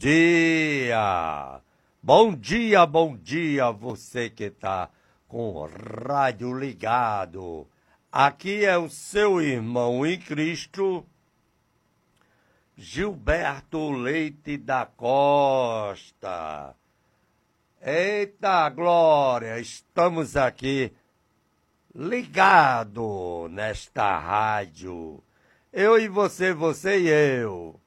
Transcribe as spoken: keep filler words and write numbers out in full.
Dia! Bom dia, bom dia, você que tá com o rádio ligado. Aqui é o seu irmão em Cristo, Gilberto Leite da Costa. Eita glória, estamos aqui ligado nesta rádio. Eu e você, você e eu.